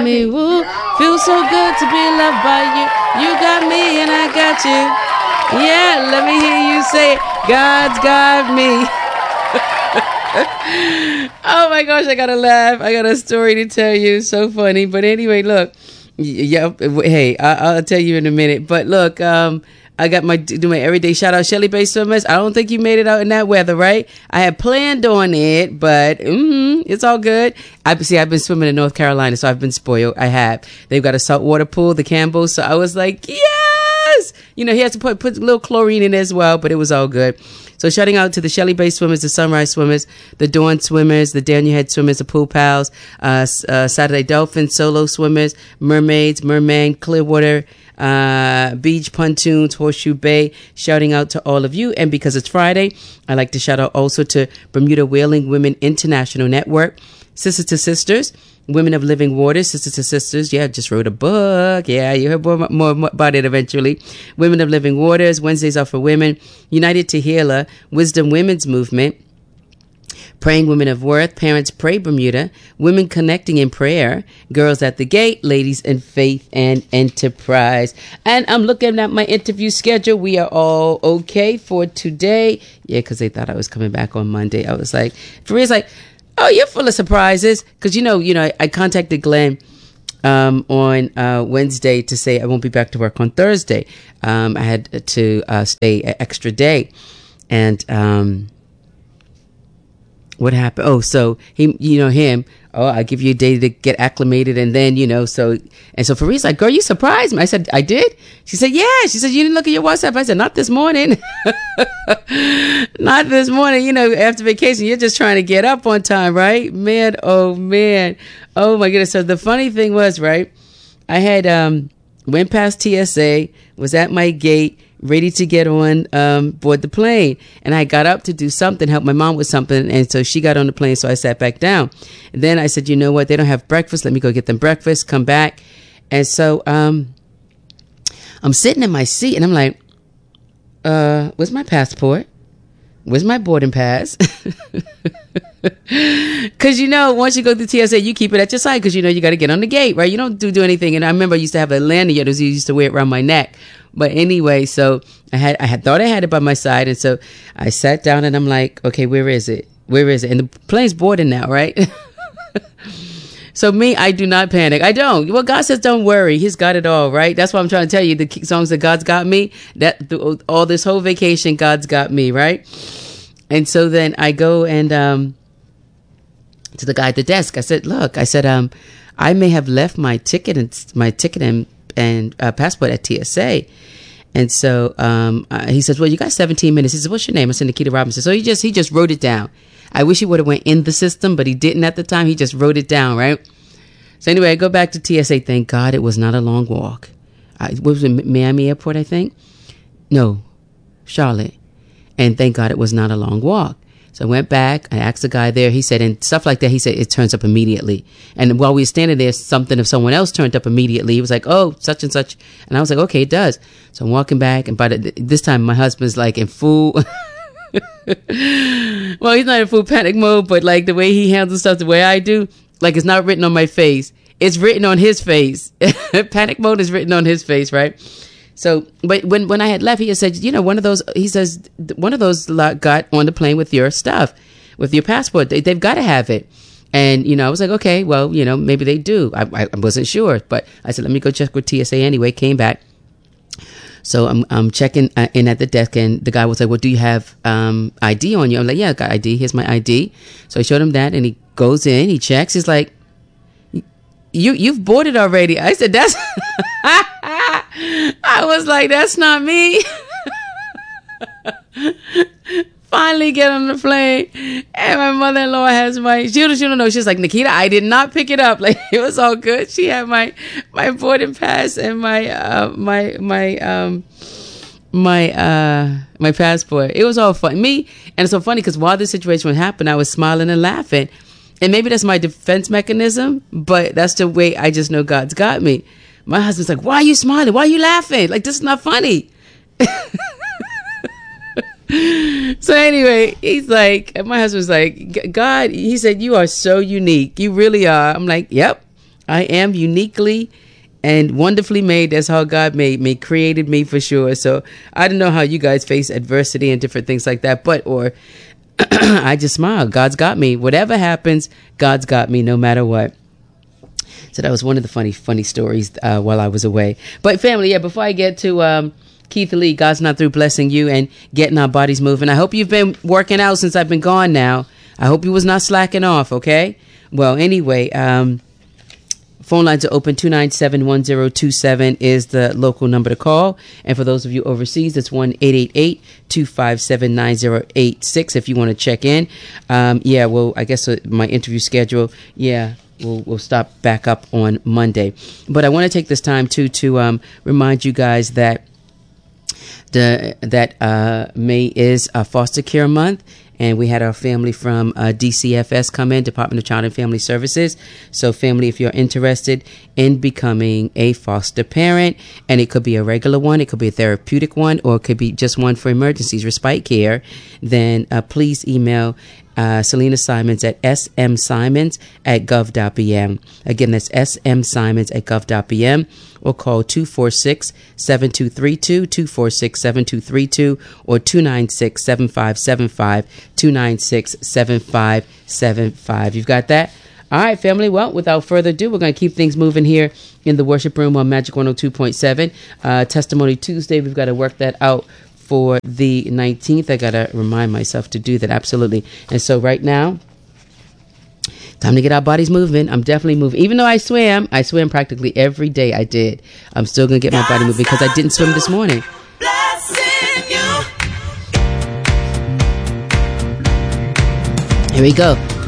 me, woo. Feels so good to be loved by you. You got me and I got you. Yeah, let me hear you say it. God's got me. Oh my gosh, I gotta laugh. I got a story to tell you. So funny. But anyway, look. Yeah, hey, I'll tell you in a minute. But look, I got do my everyday shout out, Shelly Bay Swimmers. I don't think you made it out in that weather, right? I had planned on it, but it's all good. I've been swimming in North Carolina, so I've been spoiled. I have. They've got a saltwater pool, the Campbell. So I was like, yes. You know, he has to put a little chlorine in as well, but it was all good. So shouting out to the Shelly Bay Swimmers, the Sunrise Swimmers, the Dawn Swimmers, the Daniel Head Swimmers, the Pool Pals, Saturday Dolphins, Solo Swimmers, Mermaids, Merman, Clearwater, Beach Pontoons, Horseshoe Bay. Shouting out to all of you. And because it's Friday, I'd like to shout out also to Bermuda Whaling Women International Network, Sisters to Sisters, Women of Living Waters, Sisters to Sisters. Yeah, just wrote a book. Yeah, you heard more about it eventually. Women of Living Waters, Wednesdays are for women. United to Healer, Wisdom Women's Movement, Praying Women of Worth, Parents Pray Bermuda, Women Connecting in Prayer, Girls at the Gate, Ladies in Faith and Enterprise. And I'm looking at my interview schedule. We are all okay for today. Yeah, because they thought I was coming back on Monday. I was like, Faria's like, oh, you're full of surprises. Because, you know, I contacted Glenn on Wednesday to say I won't be back to work on Thursday. I had to stay an extra day. And what happened? Oh, so him. Oh, I give you a day to get acclimated, and then so Fari's like, girl, you surprised me. I said, I did. She said, yeah. She said, you didn't look at your WhatsApp. I said, not this morning. Not this morning. After vacation, you're just trying to get up on time, right? Man, oh my goodness. So the funny thing was, right, I had went past TSA, was at my gate, ready to get on board the plane. And I got up to do something, help my mom with something. And so she got on the plane, so I sat back down. And then I said, you know what? They don't have breakfast. Let me go get them breakfast, come back. And so I'm sitting in my seat, and I'm like, where's my passport? Where's my boarding pass? Because, once you go through TSA, you keep it at your side because, you got to get on the gate, right? You don't do anything. And I remember I used to have a lanyard. I used to wear it around my neck. But anyway, so I had thought I had it by my side. And so I sat down and I'm like, okay, where is it? Where is it? And the plane's boarding now, right? So me, I do not panic. I don't. Well, God says, don't worry. He's got it all, right? That's what I'm trying to tell you. The songs that God's got me, all this whole vacation, God's got me, right? And so then I go and to the guy at the desk. I said, look, I may have left my ticket and passport at TSA. And so he says, well, you got 17 minutes. He says, what's your name? I said, Nikita Robinson. So he just wrote it down. I wish he would have went in the system, but he didn't at the time. He just wrote it down, right? So anyway, I go back to TSA. Thank God it was not a long walk. What was it, Miami Airport, I think? No, Charlotte. And thank God it was not a long walk. So I went back. I asked the guy there. He said, and stuff like that, he said, it turns up immediately. And while we were standing there, something of someone else turned up immediately. He was like, oh, such and such. And I was like, okay, it does. So I'm walking back. And this time, my husband's like in full... Well, he's not in full panic mode, but like the way he handles stuff the way I do, like it's not written on my face. It's written on his face. Panic mode is written on his face, right? So, but when I had left, he had said, one of those got on the plane with your stuff, with your passport. They've got to have it. And, I was like, okay, well, maybe they do. I wasn't sure, but I said, let me go check with TSA anyway. Came back. So I'm checking in at the desk, and the guy was like, well, do you have ID on you? I'm like, yeah, I got ID. Here's my ID. So I showed him that, and he goes in, he checks. He's like, you've boarded already. I said, that's... I was like, that's not me. Finally get on the plane, and my mother-in-law has she don't know. She's like, Nikita, I did not pick it up. Like, it was all good. She had my boarding pass and my passport. It was all fun. And it's so funny because while this situation happened, I was smiling and laughing. And maybe that's my defense mechanism, but that's the way I just know God's got me. My husband's like, why are you smiling? Why are you laughing? Like, this is not funny. So anyway, he's like, my husband's like, God, he said, you are so unique. You really are. I'm like, yep, I am uniquely and wonderfully made. That's how God made me, created me for sure. So I don't know how you guys face adversity and different things like that, or I just smile. God's got me. Whatever happens, God's got me no matter what. So that was one of the funny stories while I was away. But family, before I get to Keith Lee, God's Not Through blessing you and getting our bodies moving. I hope you've been working out since I've been gone now. I hope you was not slacking off, okay? Well, anyway, phone lines are open. 297-1027 is the local number to call. And for those of you overseas, it's 1-888-257-9086 if you want to check in. Well, I guess my interview schedule, we'll stop back up on Monday. But I want to take this time to remind you guys that May is Foster Care Month. And we had our family from DCFS come in, Department of Child and Family Services. So family, if you're interested in becoming a foster parent, and it could be a regular one, it could be a therapeutic one, or it could be just one for emergencies, respite care, then please email Selena Simons at smsimons@gov.bm. Again, that's smsimons@gov.bm, or call 246-7232, 246-7232, or 296-7575, 296-7575. You've got that? All right, family. Well, without further ado, we're going to keep things moving here in the worship room on Magic 102.7. Testimony Tuesday, we've got to work that out for the 19th. I got to remind myself to do that. Absolutely. And so right now, time to get our bodies moving. I'm definitely moving. Even though I swam practically every day I did. I'm still going to get my body moving because I didn't swim this morning. Here we go.